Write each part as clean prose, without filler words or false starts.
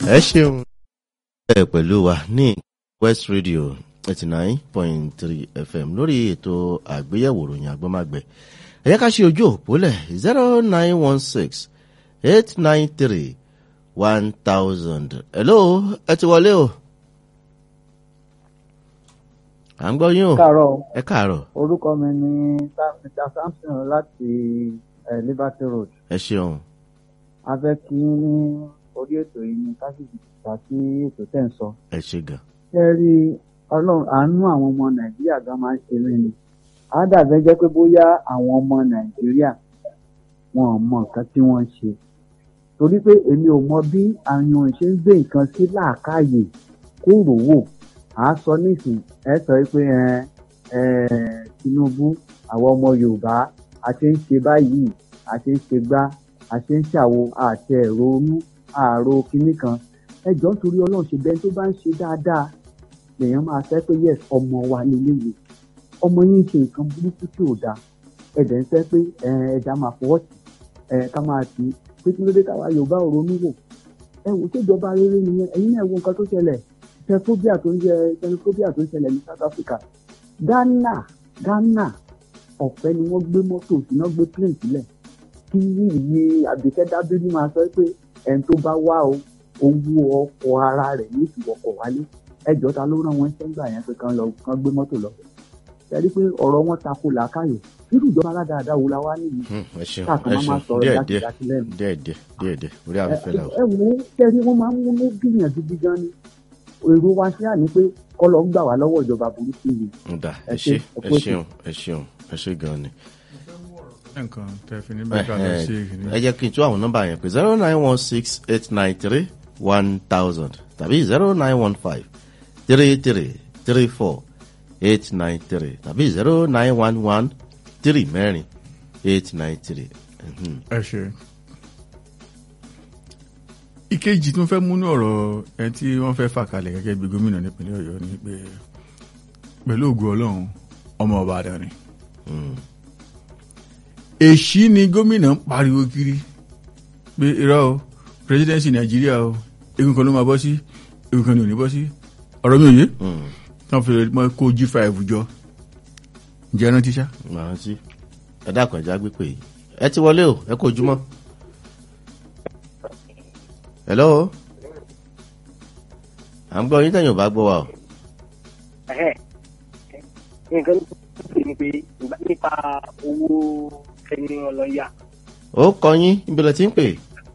ẹ ṣeun ẹ pẹ̀lú wa ní West Radio 89.3 FM lórí ètò àgbéyẹ̀wò ìròyìn àgbọ́mágbẹ̀ ẹ jẹ́ ká ṣe ojú òpólẹ̀ 0916-893-1000. Hello, ẹ ti wọlé o. À ń gbọ́ yín o. Ẹ káàárọ̀. Orúkọ mi ni Mr. Samson láti Liberty Road. Ẹ ṣeun. A fẹ́ kí ní orí ètò yìí ní káṣíìsì tàbí ètò tẹ̀ ń sọ. Ẹ ṣe gan. Ṣé rí Ọlọ́run àánú àwọn ọmọ Nàìjíríà gan máa ń ṣe mí ni. Á dàbẹ́ jẹ́ pé bóyá àwọn ọmọ Nàìjíríà wọn ò mọ nǹkan tí wọ́n ń ṣe. Torí pé èmi ò mọ bí àwọn ṣe ń gbé nǹkan sí làákàyè kúrò wò. À á sọ nísìnyí ẹ sọ pé Tinubu àwọn ọmọ Yorùbá a ṣe ń ṣe báyìí a ṣe ń ṣe gbá a ṣe ń ṣàwo àti ẹ̀rọ onú ààrò kinní kan ẹjọ́ nítorí Ọlọ́run ṣe bẹ́ẹ̀ tó bá ń ṣe dáadáa lèèyàn máa fẹ́ pé yes ọmọ wa níléyìí ọmọ yín ṣe nǹkan burúkú tí ò dáa ẹ̀dẹ̀ ń fẹ́ pé ẹ̀dá máa fọwọ́ tì ká máa tì í pé kí ló dé káwa Yorùbá ò ronú wò ẹ wò ṣèjọba rere nìyẹn ẹ̀yin náà wo nǹkan tó ṣẹlẹ̀ xenophobia tó ń ṣẹlẹ̀ ní South Africa Ghana ọ̀fẹ́ ni wọ́n gbé mọ́tò síná gbé plane sílẹ̀ kí ìyí Àbíkẹ́ Dábírí máa sọ pé ẹni tó bá wá o owó ọkọ̀ ara rẹ̀ ní ìwọ̀kọ̀ wálé ẹjọ́ ta ló rán wọn ṣẹ́ńgbà yẹn pé kán gbé mọ́tò lọ ṣẹ́rí pé ọ̀rọ̀ wọn tako làákàyè irú ìjọba aládàáda wo la wá nìyí káàkan máa sọ̀rọ̀ jákèjádé lẹ́nu. díẹ̀ orí afẹ́fẹ́ la. ẹ wo ṣẹ́rí wọ́n máa ń múnú gbìyànjú gidi gan ni èrò wa ṣáà ní pé kọ́ lọ gbà wá lọ́wọ́ ìjọba burúkú yìí. ẹ ṣe gan ni. nǹkan tẹ́ fi ní bẹ́ẹ̀ ká lọ sí èyí. ẹ jẹ́ kí n tún àwọn nọ́mbà yẹn pé 09168931000 tàbí 09153334893 tàbí 091134893. ẹ ṣe ìkejì tí wọ́n fẹ́ múnú ọ̀rọ̀ ẹni tí wọ́n fẹ́ fà kalẹ̀ gẹ́gẹ́ bí gómìnà nípínlẹ̀ Ọ̀yọ́ ni pé pẹ̀lú ògùn Ọlọ́run ọmọ Ìbàdàn ni. èṣí ni gómìnà ń pariwo kiri pé irọ́ o presidency Nàìjíríà o egun kan ló máa bọ́ sí egun kan ní ò ní bọ́ sí ọ̀rọ̀ mi ò yé wọ́n fi mọ́ kó G5 jọ ǹjẹ́ rántí ṣá. màá sí ẹ dákun ẹja gbé pé ẹ ti wọlé o ẹ kò jùmọ̀. Hello. À ń gbọ́ yín tẹ̀yìn ò bá gbọ́ wa o. nǹkan tó ń pè nípa owó ẹni ọlọ́yà. Ó kọ yín ìbílẹ̀ tí ń pè.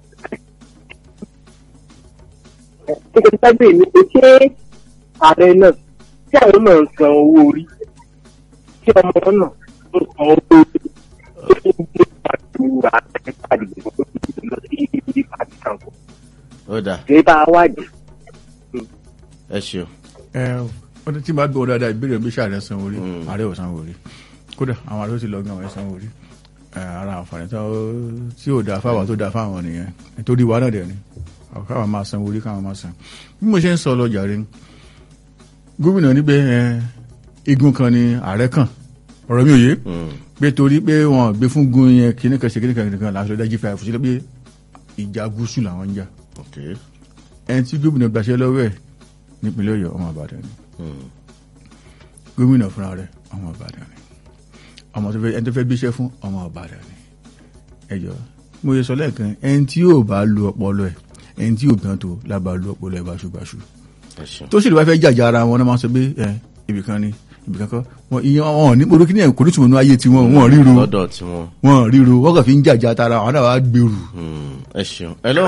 nǹkan tó ń pè ní pé ṣé ààrẹ náà tí àwọn náà ń san owó orí tí ọmọ náà ń san owó orí tó ń gbé pàtó àtẹ̀pàdé lọ sí ibi pàtó kan kù. Ó dà. Ṣé bá a wádìí? Ẹ ṣeun. Wọ́n ti máa gbọ́ dáadáa ìbéèrè bí sàrẹ́ san orí ààrẹ ò san orí kódà àwọn ààrẹ ó ti lọ gan àwọn san orí ara àǹfààní tí ò dáa fáwọn tó dáa fáwọn nìyẹn nítorí wa náà dẹ̀ ni káwọn máa san orí káwọn máa san. bí mo ṣe ń sọ lọ jàre gómìnà níbẹ̀ igun kan ni ààrẹ kàn ọ̀rọ̀ mi ò yé pé torí pé wọ́n gbé fún gun yẹn kíníkan ṣe kíníkan láti lọ́jà G5 sílẹ̀ pé ìjà gúúsù làwọn ń jà. ẹni tí gómìnà gbàṣẹ lọ́wọ́ ẹ̀ nípínlẹ̀ Ọ̀yọ́ ọmọ Ìbàdàn ni gómìnà fúnra rẹ̀ ọmọ Ìbàdàn ni ẹni tó fẹ́ gbéṣẹ́ fún ọmọ Ìbàdàn ni ẹjọ́ mo yẹ sọ lẹ́ẹ̀kan ẹni tí yóò bá lu ọpọlọ ẹ̀ ẹni tí yóò gbọ́n tó lábà lu ọpọlọ ẹ̀ báṣubàṣu tó sì lè wá fẹ́ jàjà ara wọn náà máa sọ pé ibìkan ni ibìkan kọ́ wọn ní orúkí ní ẹ̀kọ́ nítorí wọn ayé tiwọn wọn ríro wọn kàn fi ń jàjà tara àwọn náà wá gbèrú. ẹ ṣeun. Hello.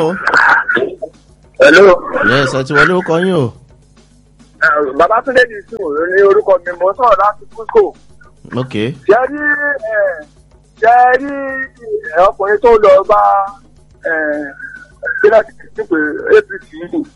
Yes, ẹ ti wọlé ó kọ yín o. Babátúndé ní sùn ní orúkọ mi mo sọ̀rọ̀ láti Cusco. Ok. Ṣé rí ọkùnrin tó lọ bá pé APC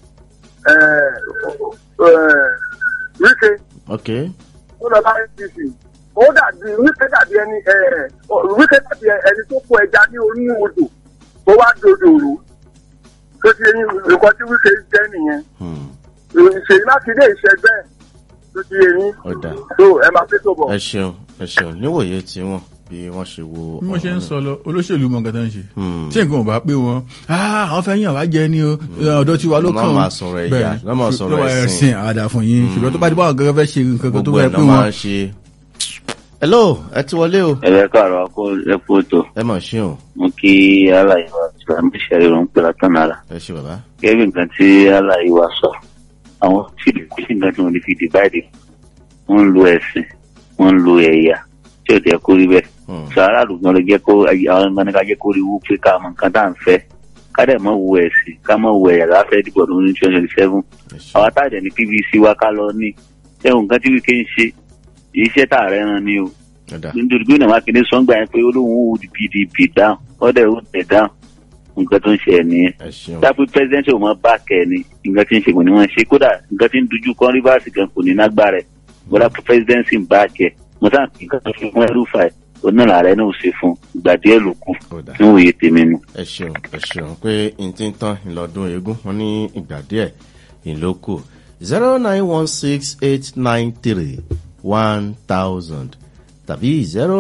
Wike. Ok. Ó lọ bá APC. Wike dàbí ẹni tó kó ẹja ní orí odò tó wá dodo rú. Tó ti ẹni nǹkan tí Wike jẹ́ nìyẹn. Ṣèyí Mákindé ìṣẹ́gbẹ́ tó ti ẹni. Ọ̀dà. So ẹ máa fi tó bọ̀. Ẹ ṣeun níwòye tí wọn bí wọ́n ṣe wo. bí wọ́n ṣe ń sọ lọ olóṣèlú mọ nǹkan tó ń ṣe tí nǹkan ò bá pé wọn àwọn fẹ́ yàn wá jẹ ní ọ̀dọ́ tí wà ló kàn máa sọ̀rọ̀ ẹ̀yà máa sọ̀rọ̀ ẹ̀sìn àdá fún yín ṣùgbọ́n tó bá dé báwọn gẹ́gẹ́ fẹ́ ṣe nǹkan tó bá pé wọn. hello ẹ ti wọlé o. ẹ káàárọ̀ kó ẹ kú tó. ẹ mọ̀ ṣé o. mo kí aláìwá ìsìlámù ìṣẹ̀lẹ̀ ló ń pè látọ̀nàrà. ẹ ṣe bàbá. gẹ́gẹ́ bí nǹkan tí aláìwá sọ àwọn tí nǹkan tí wọ́n lè fi dìbáìdì wọ́n ń lo ẹ̀sìn wọ́n ń lo ẹ̀yà tí ò tẹ́ kó rí bẹ́ẹ̀. sọ aráàlú gan ló jẹ́ kó àwọn ọmọ nípa jẹ́ kó rí wú pé ká mọ nǹkan tá à ń fẹ́ ká dẹ̀ mọ́ wo ẹ̀sìn ká mọ́ wo ẹ̀yà láfẹ́ dìbò ọdún ní 2027. àwọn táàdẹ̀ ní PVC wa ká lọ ní ẹ̀hùn nǹkan tí wíkẹ́ ń ṣe iṣẹ́ tààrẹ ràn ní o. nítorí pé náà mákindé sọ́ngbà yẹn pé olóhùn ó PDP dáhùn ọ̀dẹ̀ ó tẹ̀ dáhùn nǹkan tó ń ṣe ẹ̀ nìyẹn. dápẹ́ pẹ́sidẹ́ntì ò mọ báàkẹ́ ni nǹkan tí ń ṣe kò ní wọ́n ṣe kódà nǹkan tí ń dojú kọ́ rivers gan kò ní nágbára ẹ̀ bọ́dà pẹ́sidẹ́ntì ń báàkẹ́ mo sáà kí nǹkan tó fi fún ẹrúfà ẹ̀ onílà rẹ̀ náà ò ṣe fún ìgbà díẹ̀ ló kù ní òye tèmi nu. ẹ ṣeun pé n ti ń tán ìlọdún eégún wọn ní ìgbà díẹ̀ ìlókù 09168931000 tàbí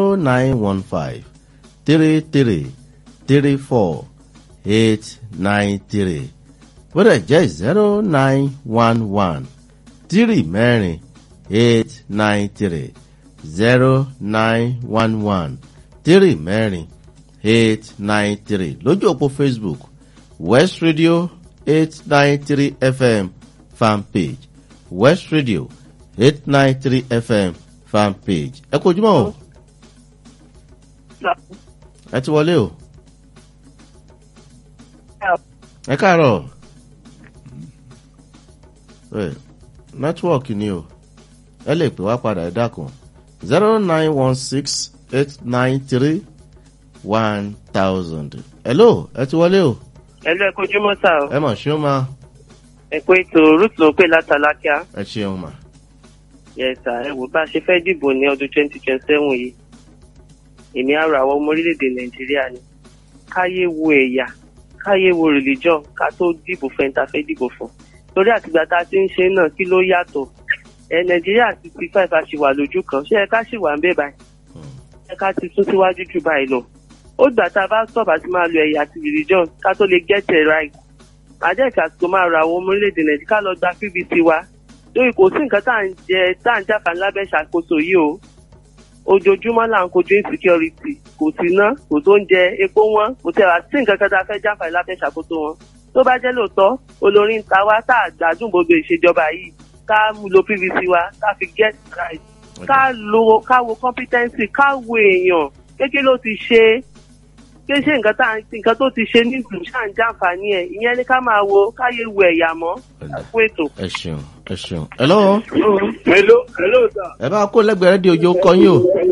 09153334893 bódà jẹ́ 091133893 091133893 lójú òpó Facebook West Radio 893 FM fanpage West Radio 893 FM fanpage. ẹ kú ojúmọ́ o. ẹ ti wọlé o. ẹ káàárọ̀. nẹ́tíwọ̀kì ni o ẹ lè pè wá padà ẹ dákun 09168931000. hello ẹ ti wọlé o. hello ẹ kojú mọ́ sá o. ẹ mọ̀ ṣé o máa. ẹ pé ètò ruth ló pè látàlákíá. ẹ ṣeun mà. yẹsà ẹ wò bá a ṣe fẹ́ dìbò ní ọdún 2027 yìí èmi á rọ àwọn ọmọ orílẹ̀-èdè nàìjíríà ni káyé wo ẹ̀yà káyé wo religion ká tó dìbò fẹ́ ta fẹ́ dìbò fún torí àtìgbà tá a ti ń ṣe náà kí ló yàtọ̀ nàìjíríà 65 a ṣì wà lójú kan ṣé ẹ ká ṣì wà ń bẹ̀ báyìí ẹ ká ti sún síwájú jù báyìí lọ ó gbà tá a bá sọ̀bà tí máa lo ẹ̀yà àti religion ká tó lè get it right àjẹ́kà tó máa ra àwọn ọmọ orílẹ̀-èdè nàìjíríà ká lọ gba PVC wa lórí kò sí nǹkan tá à ń jàfà lábẹ́ ìṣàkóso yìí o ojoojúmọ́ là ń kojú insecurity kò sí ná kò tó ń jẹ epo wọn kò tẹ̀ wá sí nǹkan kan tá a fẹ́ jàfà lábẹ́ ìṣàkóso wọn tó bá jẹ́ lóòótọ́ olórin ta wá tá a gbádùn gbogbo ìṣèjọba yìí ká lo PVC wa ká fi get right ká wo competency ká wo èèyàn kékeré ló ti ṣe kéṣe nǹkan tó ti ṣe nílùú ṣáà ń jàǹfààní ẹ̀ ìyẹn ní ká máa wo káyé wo ẹ̀yà mọ́ fún ètò. ẹ ṣeun. hello. hello sir. ẹ bá kó lẹ́gbẹ̀ẹ́ rédíò ojú kọ yín o.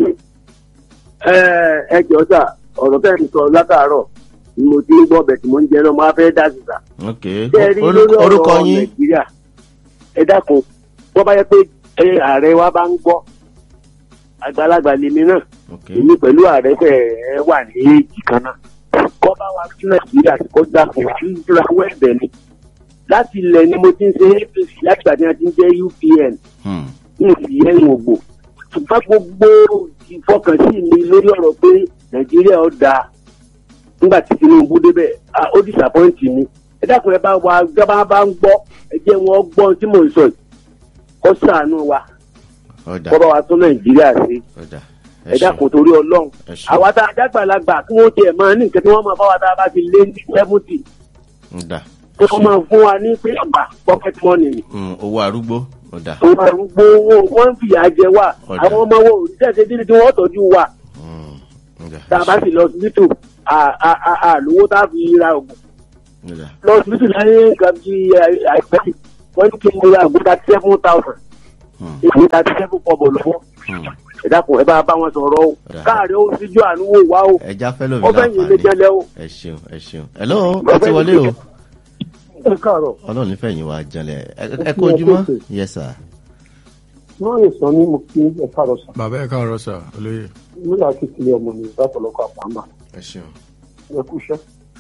ẹ jọ sà ọ̀rọ̀ tẹ́ ẹ sọ látàárọ̀ ni mo ti ń gbọ́ bẹ̀ tí mo ń jẹ náà máa fẹ́ dá sí sà. ok orúkọ yín. nàìjíríà ẹ dákun bọ́ bá yẹ pé ààrẹ wa bá ń gbọ́ àgbàlagbà lèmi náà èmi pẹ̀lú ààrẹ fẹ́ wà ní èjì kan náà kọ́ bá wa sí nàìjíríà kó dákun wá nígbà wẹ́ẹ̀bẹ̀ ni láti ilẹ̀ ni mo ti ń ṣe APC láti ìgbà tí wọ́n ti ń jẹ́ UPN ní ìfìyẹ́ ìwògbò ṣùgbọ́n gbogbo ìfọkànsí mi lórí ọ̀rọ̀ pé nàìjíríà ó dáa nígbà tí Tinubu débẹ̀ ó disappoint mi ẹ dákun ẹ bá wa gbọ́dọ̀ bá ń gbọ́ ẹ jẹ́ wọn gbọ́ tí mò ń sọ yìí kó ṣàánú wa kó bá wa tún nàìjíríà ṣe ẹ dákun torí ọlọ́run àwa tá a dágbàlagbà kí wọ́n tiẹ̀ máa ní nǹkan tí wọ́n máa bá wa tá a bá ti lé ní 70 kí wọ́n máa fún wa ní pé ọgbà pocket money. owó arúgbó. owó arúgbó wọ́n ń fìyà jẹ wá àwọn ọmọ wo òrìṣẹ́ ṣe dídí tí wọ́n tọ́jú wa tá a bá sì lọ síbítù àlówó tá a fi ra ògùn lọ síbítù láyé nǹkan bí àìpẹ́ wọ́n ní kí n ra ògùn 37,000 èyí 37 kọ́bọ̀ lọ́wọ́ ẹ dákun ẹ bá wọn sọ̀rọ̀ o káàárẹ̀ ó síjú àánú wò wá o ẹja fẹ́ lómi láǹfààní ó fẹ́ yìn lé jẹ́lẹ́ o. ẹ ṣeun hello ẹ ti wọlé o. ẹ káàárọ̀. ọlọ́run nífẹ̀ẹ́ yín wá jẹ́lẹ̀ ẹ kó ojúmọ́ yes sir. wọ́n lè sọ ní mo kí ẹ káàárọ̀ sà. bàbá ẹ káàárọ̀ sà olóyè. nígbà tí tilẹ̀ ọmọ mi látọ̀lọ́kọ̀ àpamọ́. ẹ ṣeun. ẹ kú iṣẹ́.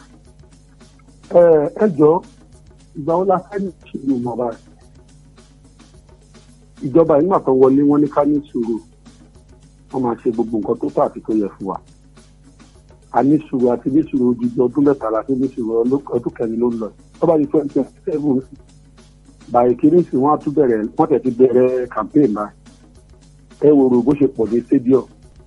ẹ jọ ìgbà wo la fẹ́ ní ìṣèlú ìmọ̀ba rẹ̀. ìjọba yìí mà tó wọlé wọn ní ká ní sùúrù wọ́n máa ṣe gbogbo nǹkan tó tọ́ àti tó yẹ fún wa. a ní sùúrù àti ní sùúrù ojújọ ọdún mẹ́tàlá sí ní sùúrù ọdún kẹrin ló ń lọ tó bá di 2027 báyìí kiri sí wọ́n á tún bẹ̀rẹ̀ wọ́n tẹ̀ ti bẹ̀rẹ̀ campaign báyìí ẹ wo ro bó ṣe pọ̀ ní stadium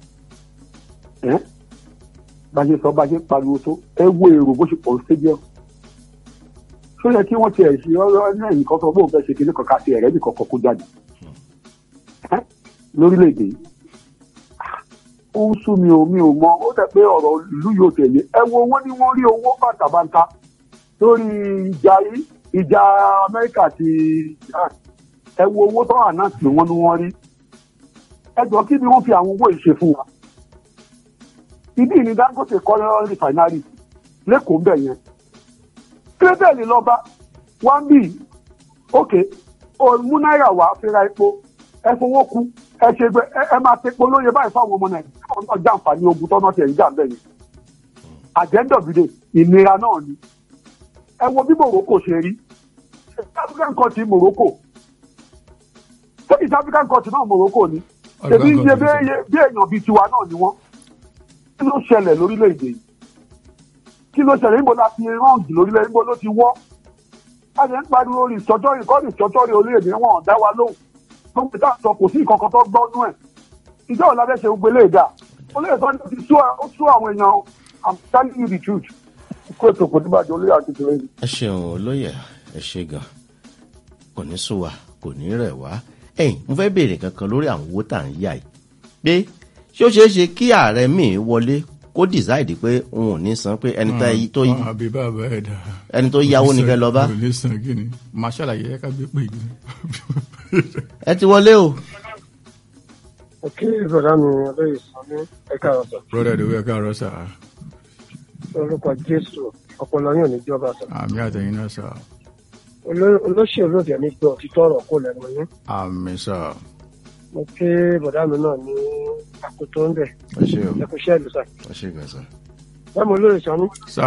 bá ṣe sọ bá ṣe pariwo tó ẹ wo èrò bó ṣe pọ̀ ní stadium ṣó yẹ kí wọ́n tiẹ̀ ṣe ọ̀rọ̀ náà nǹkan tó bóun fẹ́ ṣe kí ní kankan àti ẹ̀rẹ́ nìkan kan kó jáde lórílẹ̀‐èdè yìí ó ń sú mi ò mọ ó tẹ̀ pé ọ̀rọ̀ ìlú yóò tẹ̀lé ẹ wo wọ́n ní wọ́n rí owó bàtàbàtà lórí ìjà Amẹ́ríkà àti Iran ẹ wo owó tó wà náà tí wọ́n ní wọ́n rí ẹ jọ kí ni wọ́n fi àwọn owó ìṣe fún wa ibi ní Dangote kọ́ refinery lẹ́kọ̀ọ́ bẹ̀ yẹn kírẹ́tẹ̀lì lọ́ba wọ́n bì ókè mú náírà wá fẹ́ra epo ẹ fowó kú ẹ ṣe gbé ẹ máa tepo lóye báyìí fáwọn ọmọ Nàìjíríà káwọn náà jàǹfààní ogun tọ́nà tiẹ̀ ń jà bẹ́ẹ̀ yẹn àjẹ́ńdọ̀bìdè ìnira náà ni ẹ wo bí Morocco ṣe rí African country Morocco East African country náà Morocco ni èmi ń ṣe bí èèyàn bíi tiwa náà ni wọ́n kí ló ṣẹlẹ̀ lórílẹ̀‐èdè yìí kí ló ṣẹlẹ̀ níbo la fi rọ́ǹgì lórílẹ̀ níbo ló ti wọ́ a lè ń pariwo rìsọ́jọ́rì kọ́ rìsọ́jọ́rì orílẹ̀‐èdè wọn ò dá wa lóhùn tó ń pè tá à ń sọ kò sí nǹkan kan tó gbọ́nú ẹ̀ ìjọ ò lábẹ́ ṣe gbogbo eléyìí olóyè sọ ní ti sú àwọn èèyàn I'm telling you the truth kó ètò kò ní bàjẹ́ olóyè àti tìrẹ. ẹ ṣeun olóyè ẹ ṣe gan kò ní sú wa kò ní rẹ̀ wá ẹ̀yin mo fẹ́ béèrè kankan lórí àwọn owó tá à ń yá yìí pé ṣé ó ṣeé ṣe kí ààrẹ míì wọlé kó decide pé òun ò ní san pé ẹni tó yáwó ní kẹ́ lọ bá. máa ṣàlàyé ẹ ká gbé pè ní. ẹ ti wọlé o. kí ìbọ̀dá mi olóyè Sanni ẹ káàárọ̀ sọ. brother ìdòwú ẹ káàárọ̀ sà. orúkọ Jésù ọpọlọ yóò ní jọba sọ. àmì àtẹ̀yìn náà sà. olóṣèlú òde ní gbọ́ títọ́ ọ̀rọ̀ kó lẹ́nu yín. àmì sà. mo kí bọ̀dá mi náà ní àkótó ń bẹ̀. ẹ ṣe o ẹ kú iṣẹ́ ìlú sà. ẹ ṣe gan sà. bẹ́ẹ̀ mo olóyè Sanni. sà.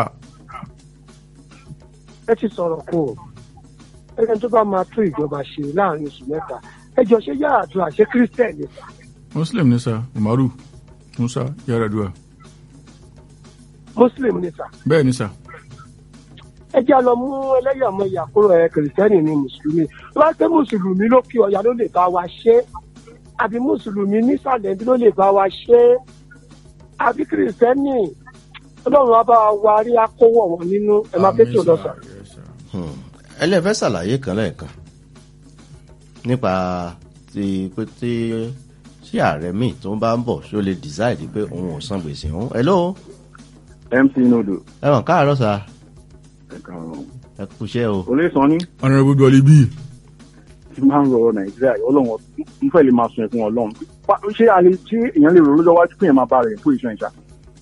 ẹ ti sọ̀rọ̀ kù ẹni tó bá máa tó ìjọba ṣe láàrin oṣù mẹ́ta ẹ jọ ṣe Yar'Adua ṣe Christian ni sà. Muslim ni sà Umaru Musa Yar'Adua. Muslim ni sà. bẹ́ẹ̀ ni sà. ẹ jẹ́ lọ mú ẹlẹ́yàmẹ̀yà kúrò kìrìsìtẹ́nì ní mùsùlùmí wọ́n pé mùsùlùmí lókè ọ̀yà ló lè bá wa ṣe àbí mùsùlùmí nísàlẹ̀ ló lè bá wa ṣe àbí kìrìsìtẹ́nì ọlọ́run á bá wa rí akówó wọn nínú ẹ̀ máa fẹ́ tó lọ sà. ẹlẹ́fẹ́ ṣàlàyé kan lẹ́ẹ̀kan nípa ti pé tí ààrẹ míì tó ń bá ń bọ̀ ṣó lè decide pé òun ò san gbèsè òun. hello. MC Nodo. ẹ wọ̀n káàárọ̀ sà. ẹ kú iṣẹ́ o. olè sọ ní. honorable dolly b. ti máa ń rọ Nàìjíríà ọlọ́run ń fẹ́ lè máa sun ẹkún ọlọ́run ṣé èèyàn lè rò lọ́jọ́ wájú pé èèyàn máa bá rẹ̀ fún ìṣàn ìṣà.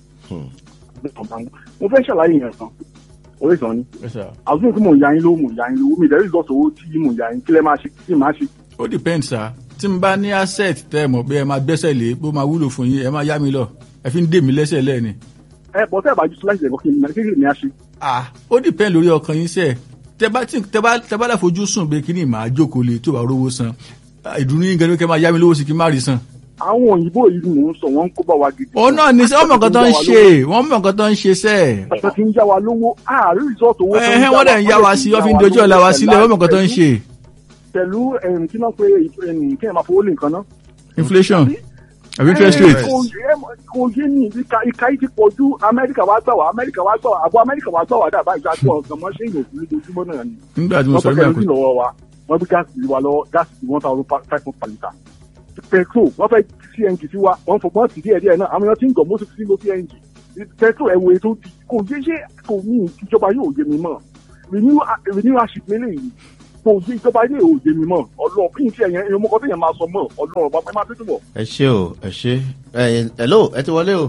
mo fẹ́ ṣàlàyé yẹn kan olè sọ ní. àtúntò tí mò ń ya yín lówó mi ìdẹ́rù ìgbọ́sọ̀ owó tí mò ń ya yín kílẹ̀ máa ṣe kí máa ṣe. ó depend sir tí n bá ní asset tẹ́ ẹ mọ̀ pé ẹ máa gbẹ́sẹ̀ lé pé ó máa wúlò fún yín ẹ máa yá mi lọ ẹ fi ń dè mí lẹ́sẹ̀ lẹ́ẹ̀ni. ẹ bọ́ tẹ́ ẹ bá ju síláṣì ẹ̀kọ́ kí ni a ṣe. ó depend lórí ọkàn yín sẹ́ẹ̀ tẹ́ bá láfojú sùn pé kí ni màá jókòó lé tó bá rówó san ìdùnnú yín gan-an kẹ́ máa yá mi lówó sí kí n má rí san. àwọn òyìnbó yìí ni mò ń sọ wọn ń kó bá wa gidi. òun náà ní sẹ́ wọ́n mọ̀ nǹkan tó ń ṣe wọ́n mọ̀ nǹkan tó ń ṣe sẹ́ẹ̀. ọ̀sẹ̀ tí ń yá wa lówó ààrẹ rìsọ́ọ̀tù owó. wọ́n dẹ̀ ń yá wa sí wọ́n fi ń dojú ọ̀la wa sílẹ̀ wọ́n mọ̀ nǹkan tó ń ṣe. pẹ̀lú kí náà pé kí ẹ máa fowó lé nǹkan náà. inflation àbí interest rate. kò yé ní ìka yìí ti pọ̀ ju Amẹ́ríkà wá gbà wá àbọ̀ Amẹ́ríkà wá gbà wá dàbá ìjà tó ọ̀gàn mọ́ ṣé ìyókù lójoojúmọ́ náà ni. nígbà tí mo sọ nígbà kan wọ́n bí gáàsì wa lọ́wọ́ gáàsì 1,500 per litre. petrol wọ́n fẹ́ CNG sí wa wọ́n fọgbọ́n sí díẹ̀ náà àwọn èèyàn tí ń gàn mọ́tò sí ló CNG. petrol ẹ̀wọ̀ ètò kò yé ṣé kò ní ìjọba yóò yé mi mọ́ renewalship lélẹ́yìí kò yé ìjọba yóò yé mi mọ́ ọlọ́run kí n ti ẹ̀yẹn ọmọkọ tó yẹn máa sọ mọ́ ọlọ́run bàbá ẹ máa tètè bọ̀. ẹ ṣé o ẹ ṣé hello ẹ ti wọlé o.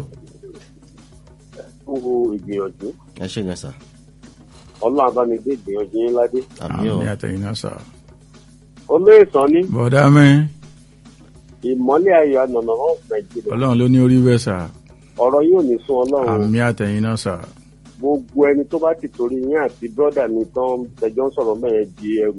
owó ìgbìyànjú. ẹ ṣé gan sà. ọlọ́run abánigbé ìgbìyànjú yín ládé. àmì o. àmì àtẹ̀yìn náà sà. olóyè Sanni. bọ̀dá mi. ìmọ́lẹ̀ ayọ̀ ànànà náà Nàìjíríà. ọlọ́run ló ní orí bẹ́ẹ̀ sà. ọ̀rọ̀ yóò ní sún ọlọ́run. àmì àtẹ̀yìn náà sà. gbogbo ẹni tó bá ti torí yín àti bọ́dà mi tán tẹjọ́ ń sọ̀rọ̀ mẹ́rin di ẹrù